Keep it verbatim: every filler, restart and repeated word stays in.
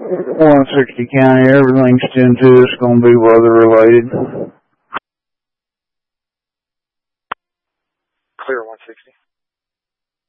one sixty County, everything's ten two. It's going to be weather related. Clear one sixty.